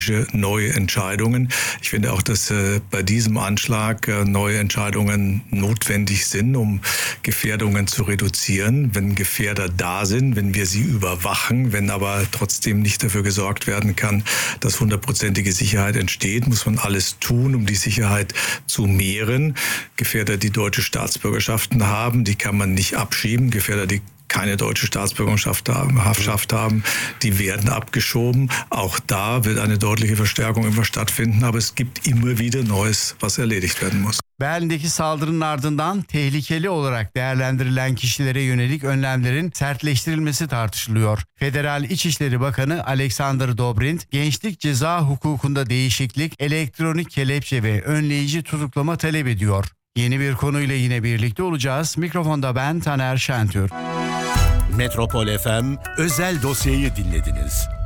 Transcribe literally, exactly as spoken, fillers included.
neue Entscheidungen. Ich finde auch, dass äh, bei diesem Anschlag äh, neue Entscheidungen notwendig sind, um Gefährdungen zu reduzieren. Wenn Gefährder da sind, wenn wir sie überwachen, wenn aber trotzdem nicht dafür gesorgt werden kann, dass hundertprozentige Sicherheit entsteht, muss man alles tun, um die Sicherheit zu mehren. Gefährder, die deutsche Staatsbürgerschaften haben, die kann man nicht abschieben. Gefährder, die keine deutsche Staatsbürgerschaft haben, Haftschaft haben, die werden abgeschoben. Auch da wird eine deutliche Verstärkung immer stattfinden, aber es gibt immer wieder Neues, was erledigt werden muss. Berlin'deki saldırının ardından tehlikeli olarak değerlendirilen kişilere yönelik önlemlerin sertleştirilmesi tartışılıyor. Federal İçişleri Bakanı Alexander Dobrindt, gençlik ceza hukukunda değişiklik, elektronik kelepçe ve önleyici tutuklama talep ediyor. Yeni bir konuyla yine birlikte olacağız. Mikrofonda ben Taner Şentür. Metropol F M özel dosyayı dinlediniz.